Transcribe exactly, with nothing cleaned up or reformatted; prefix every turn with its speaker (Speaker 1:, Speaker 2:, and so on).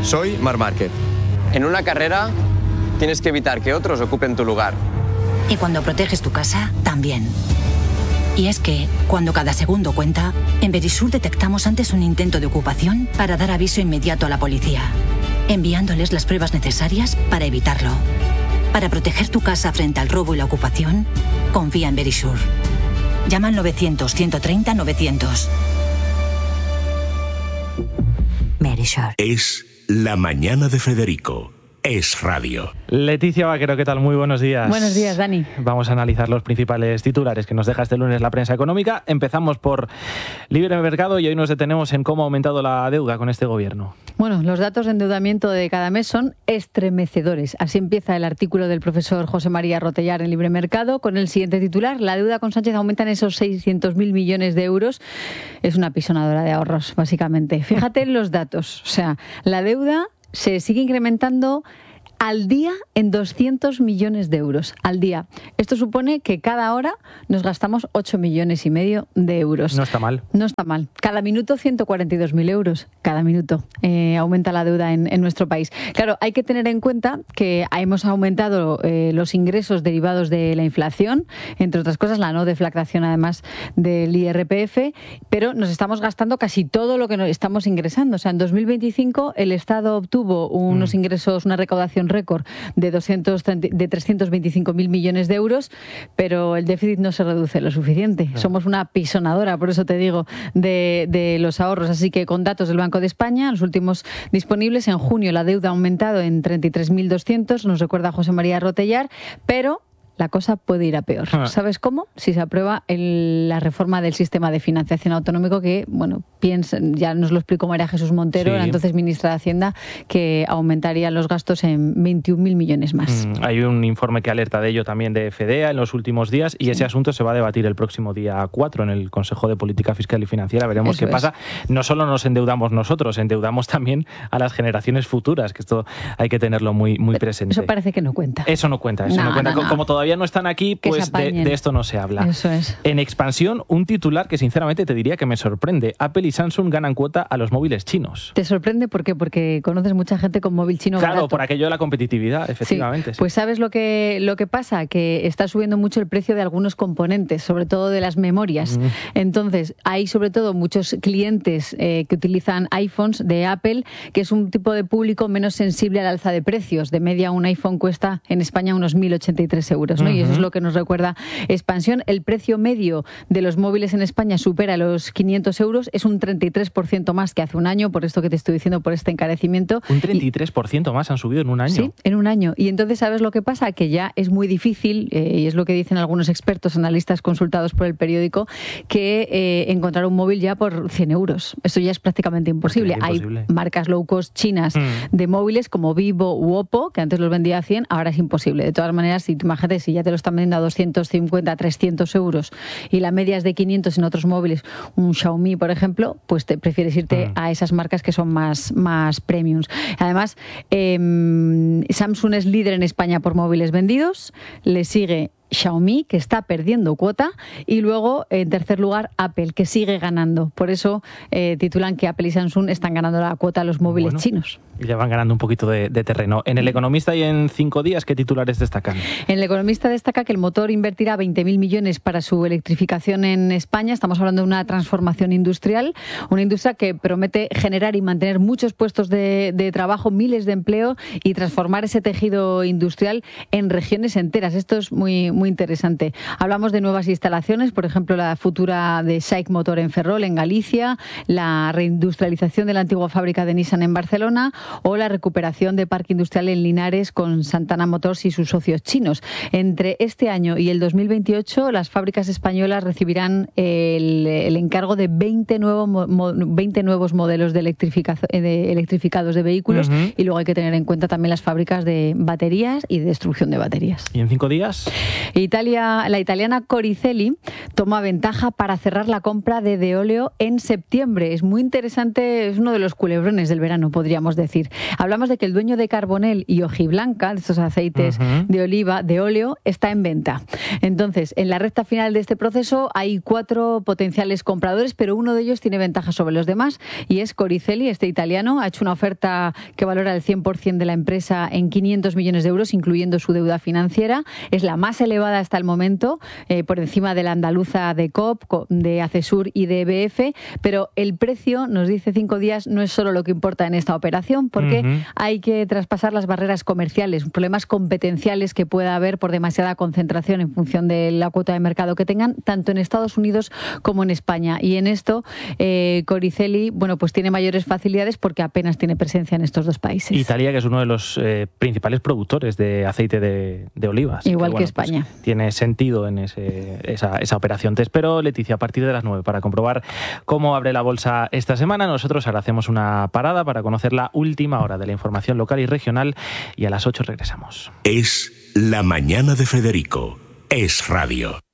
Speaker 1: Soy Marc Márquez. En una carrera tienes que evitar que otros ocupen tu lugar.
Speaker 2: Y cuando proteges tu casa, también. Y es que, cuando cada segundo cuenta, en Verisur detectamos antes un intento de ocupación para dar aviso inmediato a la policía, enviándoles las pruebas necesarias para evitarlo. Para proteger tu casa frente al robo y la ocupación, confía en Verisur. Llama al novecientos, ciento treinta, novecientos. Verisur.
Speaker 3: Es La Mañana de Federico. Es radio.
Speaker 4: Leticia Vaquero, ¿qué tal? Muy buenos días.
Speaker 5: Buenos días, Dani.
Speaker 4: Vamos a analizar los principales titulares que nos deja este lunes la prensa económica. Empezamos por Libre Mercado y hoy nos detenemos en cómo ha aumentado la deuda con este gobierno.
Speaker 5: Bueno, los datos de endeudamiento de cada mes son estremecedores. Así empieza el artículo del profesor José María Rotellar en Libre Mercado con el siguiente titular. La deuda con Sánchez aumenta en esos seiscientos mil millones de euros. Es una pisonadora de ahorros, básicamente. Fíjate en los datos. O sea, la deuda se sigue incrementando al día en doscientos millones de euros, al día. Esto supone que cada hora nos gastamos ocho millones y medio de euros.
Speaker 4: No está mal.
Speaker 5: No está mal. Cada minuto ciento cuarenta y dos mil euros, cada minuto eh, aumenta la deuda en, en nuestro país. Claro, hay que tener en cuenta que hemos aumentado eh, los ingresos derivados de la inflación, entre otras cosas la no deflactación además del I R P F, pero nos estamos gastando casi todo lo que nos estamos ingresando. O sea, en dos mil veinticinco el Estado obtuvo unos mm. ingresos, una recaudación récord de, doscientos treinta, de trescientos veinticinco mil millones de euros, pero el déficit no se reduce lo suficiente. Claro. Somos una pisonadora, por eso te digo, de, de los ahorros. Así que con datos del Banco de España, los últimos disponibles, en junio la deuda ha aumentado en treinta y tres mil doscientos, nos recuerda José María Rotellar, pero la cosa puede ir a peor. Ah. ¿Sabes cómo? Si se aprueba el, la reforma del sistema de financiación autonómico que, bueno, piensa, ya nos lo explicó María Jesús Montero, sí. la entonces ministra de Hacienda, que aumentaría los gastos en veintiún mil millones más.
Speaker 4: Mm, hay un informe que alerta de ello también de FEDEA en los últimos días y sí. ese asunto se va a debatir el próximo día cuatro en el Consejo de Política Fiscal y Financiera. Veremos Eso qué es. pasa. No solo nos endeudamos nosotros, endeudamos también a las generaciones futuras, que esto hay que tenerlo muy, muy presente.
Speaker 5: Eso parece que no cuenta.
Speaker 4: Eso no cuenta. Eso no, no cuenta. No, no. Como todavía no están aquí, pues de, de esto no se habla.
Speaker 5: Eso es.
Speaker 4: En expansión, un titular que sinceramente te diría que me sorprende. Apple y Samsung ganan cuota a los móviles chinos.
Speaker 5: ¿Te sorprende por qué? Porque conoces mucha gente con móvil chino
Speaker 4: Claro,
Speaker 5: barato.
Speaker 4: por aquello de la competitividad, efectivamente.
Speaker 5: Sí. Sí. Pues ¿sabes lo que, lo que pasa? Que está subiendo mucho el precio de algunos componentes, sobre todo de las memorias. Mm. Entonces, hay sobre todo muchos clientes eh, que utilizan iPhones de Apple, que es un tipo de público menos sensible al alza de precios. De media, un iPhone cuesta en España unos mil ochenta y tres euros, ¿no? Uh-huh. Y eso es lo que nos recuerda Expansión. El precio medio de los móviles en España supera los quinientos euros, es un treinta y tres por ciento más que hace un año, por esto que te estoy diciendo, por este encarecimiento.
Speaker 4: ¿Un treinta y tres por ciento más han subido en un año?
Speaker 5: Sí, en un año. Y entonces, ¿sabes lo que pasa? Que ya es muy difícil, eh, y es lo que dicen algunos expertos, analistas consultados por el periódico, que eh, encontrar un móvil ya por cien euros. Eso ya es prácticamente imposible.
Speaker 4: imposible.
Speaker 5: Hay marcas low cost chinas mm. de móviles como Vivo u Oppo, que antes los vendía a cien, ahora es imposible. De todas maneras, si, imagínate, si ya te lo están vendiendo a doscientos cincuenta, trescientos euros y la media es de quinientos en otros móviles, un Xiaomi, por ejemplo, pues te prefieres irte mm. a esas marcas que son más, más premiums. Además, eh, Samsung es líder en España por móviles vendidos, le sigue Xiaomi, que está perdiendo cuota, y luego, en tercer lugar, Apple, que sigue ganando. Por eso eh, titulan que Apple y Samsung están ganando la cuota a los móviles bueno, chinos.
Speaker 4: Y ya van ganando un poquito de, de terreno. En El Economista y en Cinco Días, ¿qué titulares destacan?
Speaker 5: En El Economista destaca que el motor invertirá veinte mil millones para su electrificación en España. Estamos hablando de una transformación industrial, una industria que promete generar y mantener muchos puestos de, de trabajo, miles de empleo y transformar ese tejido industrial en regiones enteras. Esto es muy, muy interesante. Hablamos de nuevas instalaciones, por ejemplo, la futura de SAIC Motor en Ferrol, en Galicia, la reindustrialización de la antigua fábrica de Nissan en Barcelona o la recuperación de parque industrial en Linares con Santana Motors y sus socios chinos. Entre este año y el dos mil veintiocho, las fábricas españolas recibirán el, el encargo de veinte, nuevo, mo, veinte nuevos modelos de, de electrificados de vehículos uh-huh. y luego hay que tener en cuenta también las fábricas de baterías y de destrucción de baterías.
Speaker 4: ¿Y en Cinco Días?
Speaker 5: Italia, la italiana Coricelli toma ventaja para cerrar la compra de Deoleo en septiembre. Es muy interesante, es uno de los culebrones del verano, podríamos decir. Hablamos de que el dueño de Carbonell y Hojiblanca, de estos aceites uh-huh. de oliva, de óleo, está en venta. Entonces, en la recta final de este proceso hay cuatro potenciales compradores, pero uno de ellos tiene ventaja sobre los demás y es Coricelli, este italiano. Ha hecho una oferta que valora el cien por ciento de la empresa en quinientos millones de euros, incluyendo su deuda financiera. Es la más elevada hasta el momento, eh, por encima de la andaluza de C O P, de Acesur y de E B F, pero el precio, nos dice Cinco Días, no es solo lo que importa en esta operación, porque uh-huh. hay que traspasar las barreras comerciales, problemas competenciales que pueda haber por demasiada concentración en función de la cuota de mercado que tengan, tanto en Estados Unidos como en España. Y en esto, eh, Coricelli, bueno, pues tiene mayores facilidades porque apenas tiene presencia en estos dos países.
Speaker 4: Italia, que es uno de los eh, principales productores de aceite de, de oliva.
Speaker 5: Igual que,
Speaker 4: bueno,
Speaker 5: que España.
Speaker 4: Pues, tiene sentido en ese, esa, esa operación. Te espero, Leticia, a partir de las nueve para comprobar cómo abre la bolsa esta semana. Nosotros ahora hacemos una parada para conocer la última hora de la información local y regional y a las ocho regresamos.
Speaker 3: Es La Mañana de Federico. Es Radio.